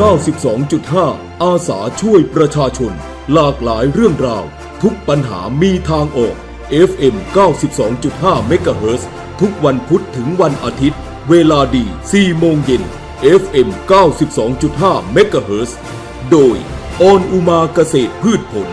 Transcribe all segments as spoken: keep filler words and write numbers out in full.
เก้าสิบสองจุดห้า อาสาช่วยประชาชนหลากหลายเรื่องราวทุกปัญหามีทางออก เอฟ เอ็ม เก้าสิบสองจุดห้า เมกะเฮิรตซ์ทุกวันพุธถึงวันอาทิตย์เวลาดี สี่โมงเย็น เอฟ เอ็ม เก้าสิบสองจุดห้า เมกะเฮิรตซ์โดยออนอุมาเกษตรพืชผล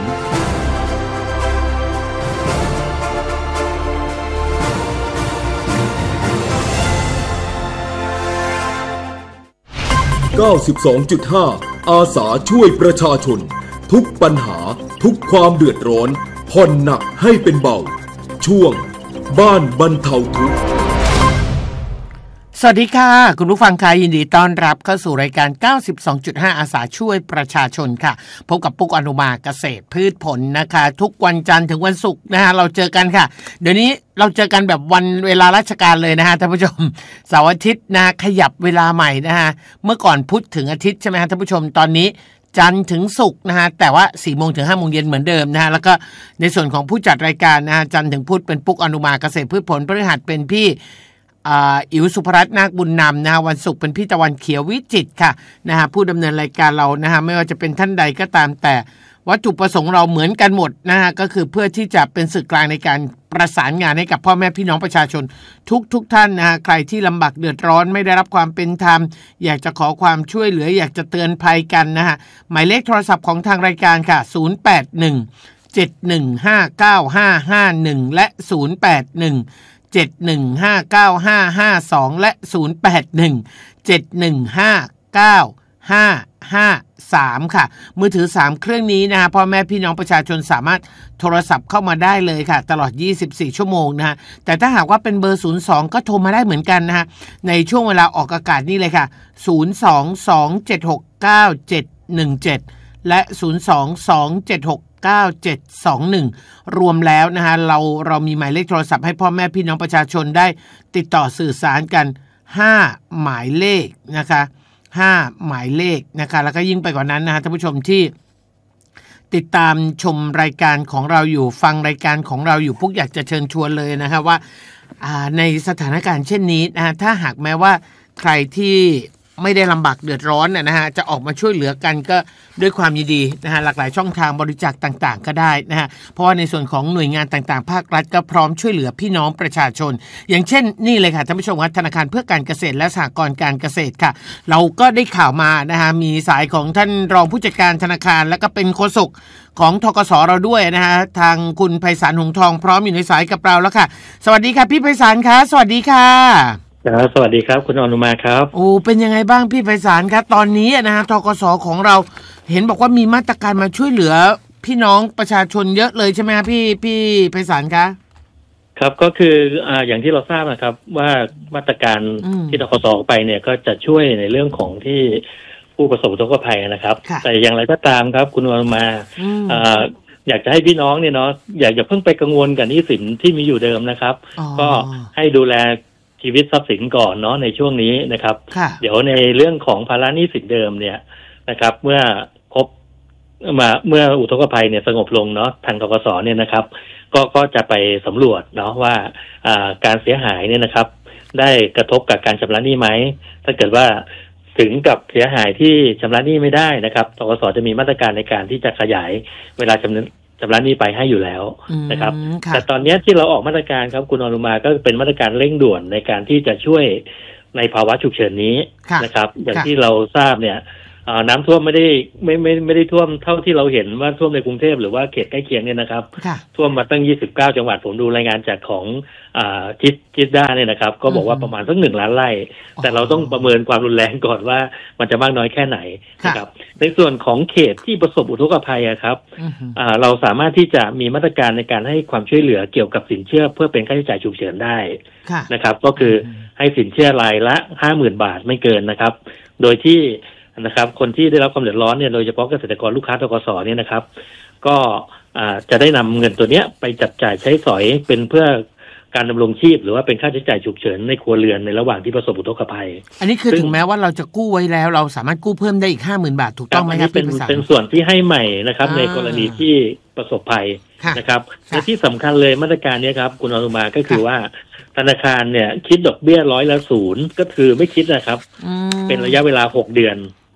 เก้าสิบสองจุดห้า อาสาช่วยประชาชนทุกปัญหาทุกความเดือดร้อนผ่อนหนักให้เป็นเบาช่วงบ้านบรรเทาทุกข์สวัสดีค่ะคุณผู้ฟังค่ะยินดีต้อนรับเข้าสู่รายการ เก้าสิบสองจุดห้า อาสาช่วยประชาชนค่ะพบกับปุ๊กอนุมาเกษตรพืชผลนะคะทุกวันจันทร์ถึงวันศุกร์นะฮะเราเจอกันค่ะเดี๋ยวนี้เราเจอกันแบบวันเวลาราชการเลยนะฮะท่านผู้ชมเสาร์อาทิตย์นะขยับเวลาใหม่นะฮะเมื่อก่อนพุธถึงอาทิตย์ใช่ไหมฮะท่านผู้ชมตอนนี้จันทร์ถึงศุกร์นะฮะแต่ว่า สี่โมงถึงห้าโมงเย็นเหมือนเดิมนะฮะแล้วก็ในส่วนของผู้จัดรายการนะฮะจันทร์ถึงพุธเป็นปุ๊กอนุมาเกษตรพืชผลพฤหัสเป็นพี่อิ๋วสุภรัตน์นาคบุญนำนะฮะวันศุกร์เป็นพี่ตะวันเขียววิจิตรค่ะนะฮะผู้ดำเนินรายการเรานะฮะไม่ว่าจะเป็นท่านใดก็ตามแต่วัตถุประสงค์เราเหมือนกันหมดนะฮะก็คือเพื่อที่จะเป็นสื่อกลางในการประสานงานให้กับพ่อแม่พี่น้องประชาชนทุกทุกท่านนะฮะใครที่ลำบากเดือดร้อนไม่ได้รับความเป็นธรรมอยากจะขอความช่วยเหลืออยากจะเตือนภัยกันนะฮะหมายเลขโทรศัพท์ของทางรายการค่ะศูนย์ แปด หนึ่ง เจ็ด หนึ่ง ห้า เก้า ห้า ห้า หนึ่งและศูนย์ แปด หนึ่ง เจ็ด หนึ่ง ห้า เก้า ห้า ห้า สองและศูนย์ แปด หนึ่ง เจ็ด หนึ่ง ห้า เก้า ห้า ห้า สามค่ะมือถือสามเครื่องนี้นะฮะพ่อแม่พี่น้องประชาชนสามารถโทรศัพท์เข้ามาได้เลยค่ะตลอดยี่สิบสี่ชั่วโมงนะฮะแต่ถ้าหากว่าเป็นเบอร์ศูนย์สองก็โทรมาได้เหมือนกันนะฮะในช่วงเวลาออกอากาศนี่เลยค่ะศูนย์ สอง สอง เจ็ด หก เก้า เจ็ด หนึ่ง เจ็ดและศูนย์ สอง สอง เจ็ด หก เก้า เจ็ด สอง หนึ่งรวมแล้วนะฮะเราเรามีหมายเลขโทรศัพท์ให้พ่อแม่พี่น้องประชาชนได้ติดต่อสื่อสารกันห้าหมายเลขนะคะห้าหมายเลขนะคะแล้วก็ยิ่งไปกว่านั้นนะฮะท่านผู้ชมที่ติดตามชมรายการของเราอยู่ฟังรายการของเราอยู่พวกอยากจะเชิญชวนเลยนะคะว่าในสถานการณ์เช่นนี้นะฮะถ้าหากแม้ว่าใครที่ไม่ได้ลำบากเดือดร้อนนะฮะจะออกมาช่วยเหลือกันก็ด้วยความยินดีนะฮะหลากหลายช่องทางบริจาคต่างๆก็ได้นะฮะเพราะว่าในส่วนของหน่วยงานต่างๆภาครัฐก็พร้อมช่วยเหลือพี่น้องประชาชนอย่างเช่นนี่เลยค่ะท่านผู้ชมครับธนาคารเพื่อการเกษตรและสหกรณ์การเกษตรค่ะเราก็ได้ข่าวมานะฮะมีสายของท่านรองผู้จัดการธนาคารและก็เป็นโฆษกของธกสเราด้วยนะฮะทางคุณไพศาลหงส์ทองพร้อมอยู่ในสายกับเราแล้วค่ะสวัสดีค่ะพี่ไพศาลคะสวัสดีค่ะครับสวัสดีครับคุณอนุมาครับโอ้เป็นยังไงบ้างพี่ไพศาลครับตอนนี้นะฮะธกสของเราเห็นบอกว่ามีมาตรการมาช่วยเหลือพี่น้องประชาชนเยอะเลยใช่ไหมครับพี่พี่ไพศาลคะครับก็คืออ่าอย่างที่เราทราบนะครับว่ามาตรการที่ธกสไปเนี่ยก็จะช่วยในเรื่องของที่ผู้ประสบอุทกภัยนะครับแต่อย่างไรก็ตามครับคุณอนุมาอ่าอยากจะให้พี่น้องเนี่ยเนาะอยากจะเพิ่งไปกังวลกับหนี้สินที่มีอยู่เดิมนะครับก็ให้ดูแลชีวิตทรัพย์สินก่อนเนาะในช่วงนี้นะครับเดี๋ยวในเรื่องของภาระหนี้สินเดิมเนี่ยนะครับเมื่อครบมาเมื่ออุทกภัยเนี่ยสงบลงเนาะทางธกสเนี่ยนะครับก็ก็จะไปสำรวจเนาะว่าอ่าการเสียหายเนี่ยนะครับได้กระทบกับการชำระหนี้ไหมถ้าเกิดว่าถึงกับเสียหายที่ชำระหนี้ไม่ได้นะครับธกสจะมีมาตรการในการที่จะขยายเวลาชำระชำระหนี้ไปให้อยู่แล้วนะครับแต่ตอนนี้ที่เราออกมาตรการครับคุณอนุมาก็เป็นมาตรการเร่งด่วนในการที่จะช่วยในภาวะฉุกเฉินนี้นะครับอย่างที่เราทราบเนี่ยน้ำท่วมไม่ได้ไม่ไม่ไม่ได้ท่วมเท่าที่เราเห็นว่าท่วมในกรุงเทพหรือว่าเขตใกล้เคียงเนี่ยนะครับท่วมมาตั้งยี่สิบเก้าจังหวัดผมดูรายงานจากของอ่าจิตจิตด้าเนี่ยนะครับก็บอกว่าประมาณสักหนึ่งล้านไร่แต่เราต้องประเมินความรุนแรงก่อนว่ามันจะมากน้อยแค่ไหนนะครับในส่วนของเขตที่ประสบอุทกภัยครับอ่าเราสามารถที่จะมีมาตรการในการให้ความช่วยเหลือเกี่ยวกับสินเชื่อเพื่อเป็นค่าใช้จ่ายฉุกเฉินได้นะครับก็คือให้สินเชื่อรายละ ห้าหมื่น บาทไม่เกินนะครับโดยที่นะครับคนที่ได้รับความเดือดร้อนเนี่ยโดยเฉพาะเกษตรกรลูกค้าธกสเนี่ยนะครับก็จะได้นำเงินตัวเนี้ยไปจับจ่ายใช้สอยเป็นเพื่อการดำรงชีพหรือว่าเป็นค่าใช้จ่ายฉุกเฉินในครัวเรือนในระหว่างที่ประสบอุทกภัยอันนี้คือถึงแม้ว่าเราจะกู้ไว้แล้วเราสามารถกู้เพิ่มได้อีก ห้าหมื่น บาทถูกต้องไหมครับเป็นเป็นส่วนที่ให้ใหม่นะครับในกรณีที่ประสบภัยนะครับและที่สำคัญเลยมาตรการนี้ครับคุณอนุมาก็คือว่าธนาคารเนี่ยคิดดอกเบี้ยร้อยละศูนย์ก็คือไม่คิดนะครับเป็นระยะเวลาหกเดือน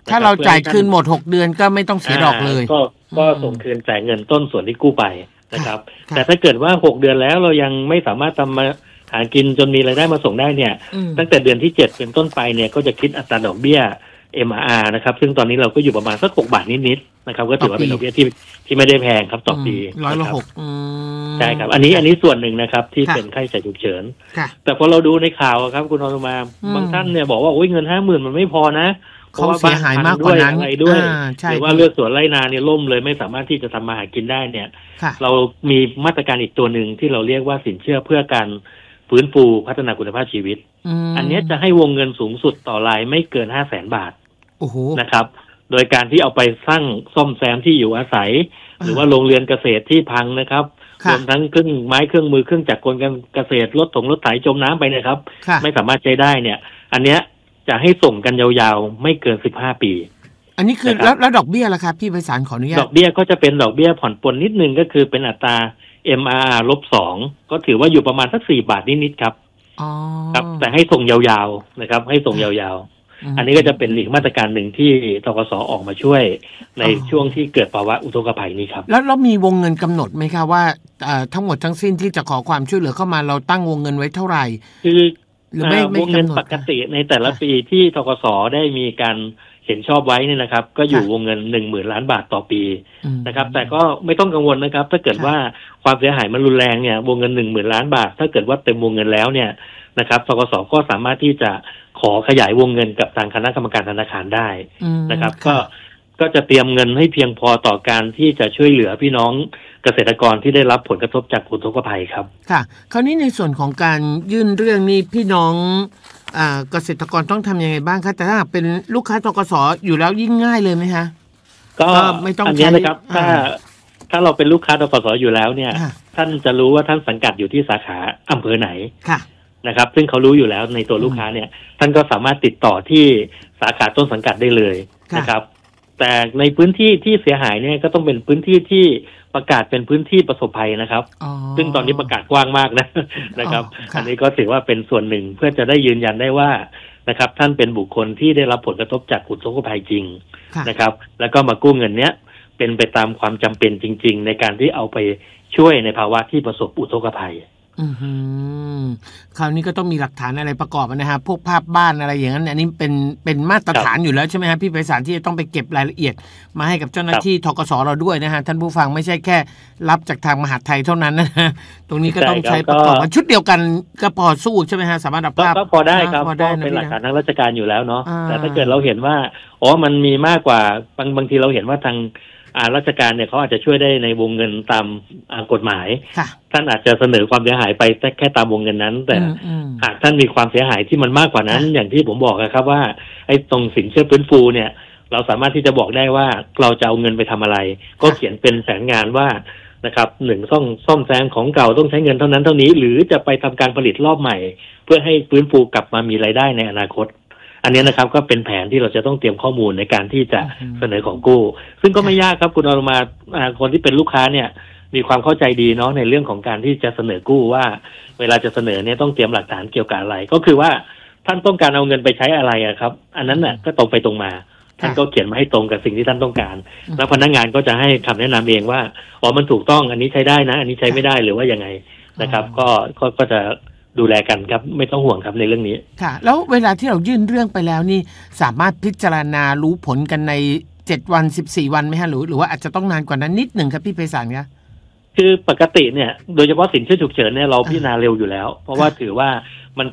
ถ้าเราจ่ายคืนหมดหกเดือนก็ไม่ต้องเสียดอกเลยก็ก็ส่งคืนจ่ายเงินต้นส่วนที่กู้ไปนะครับแต่ถ้าเกิดว่าหกเดือนแล้วเรายังไม่สามารถทำมาหากินจนมีรายได้มาส่งได้เนี่ยตั้งแต่เดือนที่เจ็ดเป็นต้นไปเนี่ยก็จะคิดอัตราดอกเบี้ย เอ็ม อาร์ นะครับซึ่งตอนนี้เราก็อยู่ประมาณสักหกบาทนิดๆนะครับก็ถือว่าเป็นดอกเบี้ยที่ที่ไม่ได้แพงครับต่อปีร้อยละหกใช่ครับอันนี้อันนี้ส่วนหนึ่งนะครับที่เป็นค่าใช้จ่ายฉุกเฉินแต่พอเราดูในข่าวครับคุณอนุมาบางท่านเนี่ยบอกว่าโอ้ยเงินห้าหมื่นมันไม่พอนะเพราะว่าบ้านหายมากกว่านั้นอะไรด้วยหรือว่าเลือกสวนไร่นาเนี่ยล่มเลยไม่สามารถที่จะทำมาหากินได้เนี่ยเรามีมาตรการอีกตัวหนึ่งที่เราเรียกว่าสินเชื่อเพื่อการฟื้นฟูพัฒนาคุณภาพชีวิตอันนี้จะให้วงเงินสูงสุดต่อรายไม่เกินห้าแสนบาทนะครับโดยการที่เอาไปสร้างซ่อมแซมที่อยู่อาศัยหรือว่าโรงเรือนเกษตรที่พังนะครับรวมทั้งเครื่องไม้เครื่องมือเครื่องจักรกลการเกษตรรถถงรถไถจมน้ำไปนะครับไม่สามารถใช้ได้เนี่ยอันเนี้ยจะให้ส่งกันยาวๆไม่เกินสิบห้าปีอันนี้คือแล้วแล้วดอกเบี้ยล่ะครับพี่ไพศาลขออนุญาตดอกเบี้ยก็จะเป็นดอกเบี้ยผ่อนปลนนิดนึงก็คือเป็นอัตรา เอ็ม อาร์ ลบสองก็ถือว่าอยู่ประมาณสักสี่บาทนิดๆครับครับแต่ให้ส่งยาวๆนะครับให้ส่งยาวๆอันนี้ก็จะเป็นอีกมาตรการหนึ่งที่ธกส.ออกมาช่วยในช่วงที่เกิดภาวะอุทกภัยนี้ครับแล้วเรามีวงเงินกำหนดไหมคะว่าทั้งหมดทั้งสิ้นที่จะขอความช่วยเหลือเข้ามาเราตั้งวงเงินไว้เท่าไหร่คือหรือไม่วงเงินปกติในแต่ละปีที่ธกส.ได้มีการเห็นชอบไว้นี่นะครับก็อยู่วงเงินหนึ่งหมื่นล้านบาทต่อปีนะครับแต่ก็ไม่ต้องกังวลนะครับถ้าเกิดว่าความเสียหายมันรุนแรงเนี่ยวงเงินหนึ่งหมื่นล้านบาทถ้าเกิดว่าเต็มวงเงินแล้วเนี่ยนะครับธกส.ก็สามารถที่จะขอขยายวงเงินกับทางคณะกรรมการธนาคารได้นะครับก็ก็จะเตรียมเงินให้เพียงพอต่อการที่จะช่วยเหลือพี่น้องเกษตรกรที่ได้รับผลกระทบจากอุทกภัยครับค่ะคราวนี้ในส่วนของการยื่นเรื่องนี้พี่น้องเกษตรกรต้องทำยังไงบ้างคะแต่ถ้าเป็นลูกค้าธกส.อยู่แล้วยิ่งง่ายเลยไหมคะก็ไม่ต้องอันนี้นะครับถ้าถ้าเราเป็นลูกค้าธกส.อยู่แล้วเนี่ยท่านจะรู้ว่าท่านสังกัดอยู่ที่สาขาอำเภอไหนนะครับซึ่งเขารู้อยู่แล้วในตัวลูกค้าเนี่ยท่านก็สามารถติดต่อที่สาขาต้นสังกัดได้เลยนะครับแต่ในพื้นที่ที่เสียหายเนี่ยก็ต้องเป็นพื้นที่ที่ประกาศเป็นพื้นที่ประสบภัยนะครับซึ่งตอนนี้ประกาศกว้างมากนะนะครับอันนี้ก็ถือว่าเป็นส่วนหนึ่งเพื่อจะได้ยืนยันได้ว่านะครับท่านเป็นบุคคลที่ได้รับผลกระทบจากอุทกภัยจริงนะครับแล้วก็มากู้เงินเนี้ยเป็นไปตามความจำเป็นจริงๆในการที่เอาไปช่วยในภาวะที่ประสบอุทกภัยอืมคราวนี้ก็ต้องมีหลักฐานอะไรประกอบนะฮะพวกภาพบ้านอะไรอย่างนั้นอันนี้เป็นเป็นมาตรฐานอยู่แล้วใช่ไหมฮะพี่ไพศาลที่จะต้องไปเก็บรายละเอียดมาให้กับเจ้าหน้าที่ธกส.เราด้วยนะฮะท่านผู้ฟังไม่ใช่แค่รับจากทางมหาดไทยเท่านั้นนะฮะตรงนี้ก็ต้องใช้ประกอบชุดเดียวกันก็พอสู้ใช่ไหมฮะสามารถรับภาพก็พอได้ครับก็เป็นหลักฐานทางราชการอยู่แล้วเนาะแต่ถ้าเกิดเราเห็นว่าอ๋อมันมีมากกว่าบางบางทีเราเห็นว่าทางอ่าราชการเนี่ยเขาอาจจะช่วยได้ในวงเงินตามกฎหมายท่านอาจจะเสนอความเสียหายไปแค่ตามวงเงินนั้นแต่หากท่านมีความเสียหายที่มันมากกว่านั้นอย่างที่ผมบอกนะครับว่าไอ้ตรงสินเชื่อฟื้นฟูเนี่ยเราสามารถที่จะบอกได้ว่าเราจะเอาเงินไปทำอะไรก็เขียนเป็นแผนงานว่านะครับหนึ่งซ่อมซ่อมแซมของเก่าต้องใช้เงินเท่านั้นเท่านี้หรือจะไปทำการผลิตรอบใหม่เพื่อให้ฟื้นฟูกลับมามีรายได้ในอนาคตอันนี้นะครับก็เป็นแผนที่เราจะต้องเตรียมข้อมูลในการที่จะเสนอของกู้ซึ่งก็ไม่ยากครับคุณอนุมาคนที่เป็นลูกค้าเนี่ยมีความเข้าใจดีเนาะในเรื่องของการที่จะเสนอกู้ว่าเวลาจะเสนอเนี่ยต้องเตรียมหลักฐานเกี่ยวกับอะไรก็คือว่าท่านต้องการเอาเงินไปใช้อะไรอะครับอันนั้นน่ะก็ตรงไปตรงมาท่านก็เขียนมาให้ตรงกับสิ่งที่ท่านต้องการแล้วพนักงานก็จะให้คำแนะนำเองว่าอ๋อมันถูกต้องอันนี้ใช้ได้นะอันนี้ใช้ไม่ได้หรือว่ายังไงนะครับก็ก็จะดูแลกันครับไม่ต้องห่วงครับในเรื่องนี้ค่ะแล้วเวลาที่เรายื่นเรื่องไปแล้วนี่สามารถพิจารณารู้ผลกันในเจ็ดวันสิบสี่วันไหมฮะหรือหรือว่าอาจจะต้องนานกว่านั้นนิดหนึ่งครับพี่ไพศาลครับคือปกติเนี่ยโดยเฉพาะสินเชื่อฉุกเฉินเนี่ยเราพิจารณาเร็วอยู่แล้วเพราะว่าถือว่า